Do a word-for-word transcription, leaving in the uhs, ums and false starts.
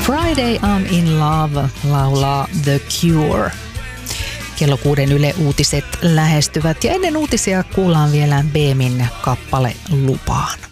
Friday I'm in love laulaa The Cure. Kello kuuden Yle Uutiset lähestyvät ja ennen uutisia kuullaan vielä Beemin kappale Lupaan.